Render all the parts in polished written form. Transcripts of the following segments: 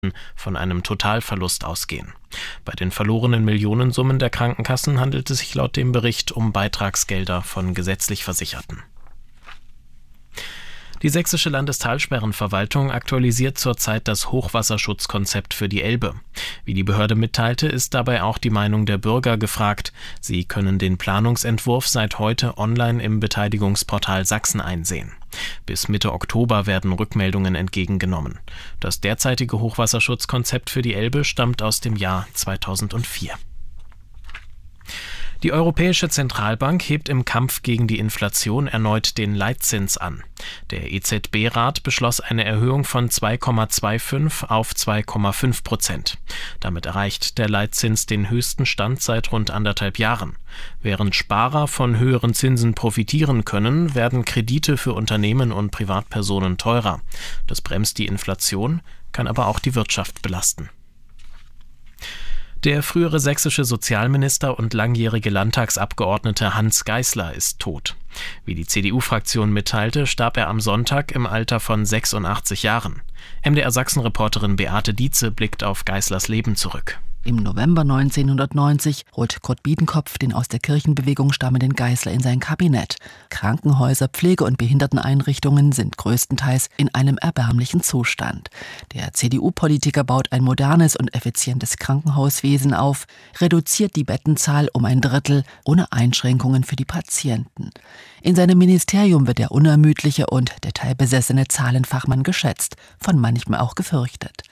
von einem Totalverlust ausgehen. Bei den verlorenen Millionensummen der Krankenkassen handelt es sich laut dem Bericht um Beitragsgelder von gesetzlich Versicherten. Die sächsische Landestalsperrenverwaltung aktualisiert zurzeit das Hochwasserschutzkonzept für die Elbe. Wie die Behörde mitteilte, ist dabei auch die Meinung der Bürger gefragt. Sie können den Planungsentwurf seit heute online im Beteiligungsportal Sachsen einsehen. Bis Mitte Oktober werden Rückmeldungen entgegengenommen. Das derzeitige Hochwasserschutzkonzept für die Elbe stammt aus dem Jahr 2004. Die Europäische Zentralbank hebt im Kampf gegen die Inflation erneut den Leitzins an. Der EZB-Rat beschloss eine Erhöhung von 2,25 auf 2,5%. Damit erreicht der Leitzins den höchsten Stand seit rund 1,5 Jahren. Während Sparer von höheren Zinsen profitieren können, werden Kredite für Unternehmen und Privatpersonen teurer. Das bremst die Inflation, kann aber auch die Wirtschaft belasten. Der frühere sächsische Sozialminister und langjährige Landtagsabgeordnete Hans Geisler ist tot. Wie die CDU-Fraktion mitteilte, starb er am Sonntag im Alter von 86 Jahren. MDR-Sachsen-Reporterin Beate Dietze blickt auf Geislers Leben zurück. Im November 1990 holt Kurt Biedenkopf den aus der Kirchenbewegung stammenden Geisler in sein Kabinett. Krankenhäuser, Pflege- und Behinderteneinrichtungen sind größtenteils in einem erbärmlichen Zustand. Der CDU-Politiker baut ein modernes und effizientes Krankenhauswesen auf, reduziert die Bettenzahl um 1/3 ohne Einschränkungen für die Patienten. In seinem Ministerium wird der unermüdliche und detailbesessene Zahlenfachmann geschätzt, von manchem auch gefürchtet.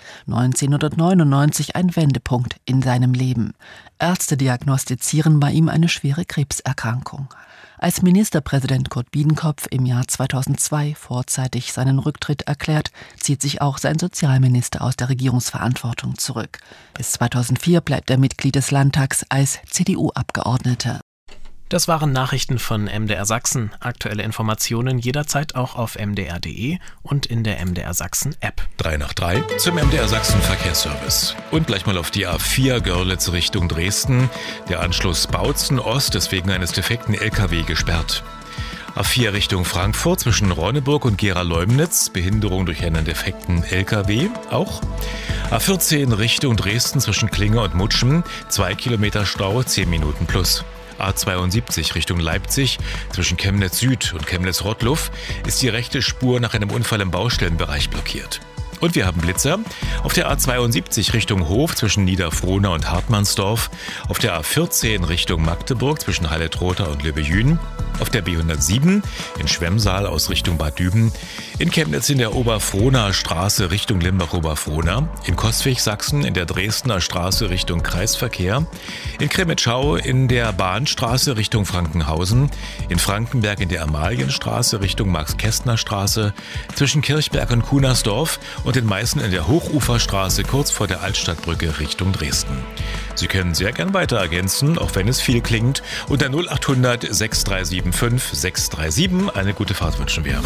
1999 ein Wendepunkt in seinem Leben. Ärzte diagnostizieren bei ihm eine schwere Krebserkrankung. Als Ministerpräsident Kurt Biedenkopf im Jahr 2002 vorzeitig seinen Rücktritt erklärt, zieht sich auch sein Sozialminister aus der Regierungsverantwortung zurück. Bis 2004 bleibt er Mitglied des Landtags als CDU-Abgeordneter. Das waren Nachrichten von MDR Sachsen. Aktuelle Informationen jederzeit auch auf mdr.de und in der MDR Sachsen App. 3 nach 3 zum MDR Sachsen Verkehrsservice. Und gleich mal auf die A4 Görlitz Richtung Dresden. Der Anschluss Bautzen Ost ist wegen eines defekten LKW gesperrt. A4 Richtung Frankfurt zwischen Ronneburg und Gera-Leumnitz. Behinderung durch einen defekten LKW auch. A14 Richtung Dresden zwischen Klinge und Mutschen. 2 Kilometer Stau, 10 Minuten plus. A72 Richtung Leipzig zwischen Chemnitz Süd und Chemnitz Rottluff ist die rechte Spur nach einem Unfall im Baustellenbereich blockiert. Und wir haben Blitzer auf der A72 Richtung Hof zwischen Niederfrohna und Hartmannsdorf, auf der A14 Richtung Magdeburg zwischen Halle-Trotha und Löbejün, auf der B107 in Schwemmsaal aus Richtung Bad Düben, in Chemnitz in der Oberfrohnaer Straße Richtung Limbach-Oberfrohna, in Coswig, Sachsen in der Dresdner Straße Richtung Kreisverkehr, in Cremitschau in der Bahnstraße Richtung Frankenhausen, in Frankenberg in der Amalienstraße Richtung Max-Kästner-Straße, zwischen Kirchberg und Kunersdorf und in Meißen in der Hochuferstraße kurz vor der Altstadtbrücke Richtung Dresden. Sie können sehr gern weiter ergänzen, auch wenn es viel klingt, unter 0800 6375 637. Eine gute Fahrt wünschen wir.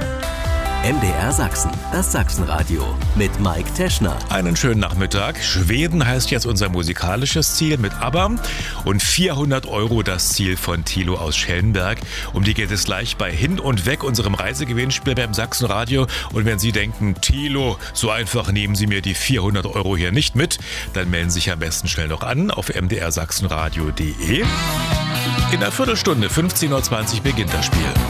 MDR Sachsen, das Sachsenradio mit Mike Teschner. Einen schönen Nachmittag. Schweden heißt jetzt unser musikalisches Ziel mit ABBA und 400 € das Ziel von Thilo aus Schellenberg. Um die geht es gleich bei Hin und Weg, unserem Reisegewinnspiel beim Sachsenradio. Und wenn Sie denken, Thilo, so einfach nehmen Sie mir die 400 € hier nicht mit, dann melden Sie sich am besten schnell noch an auf mdrsachsenradio.de. In einer Viertelstunde, 15:20 Uhr, beginnt das Spiel.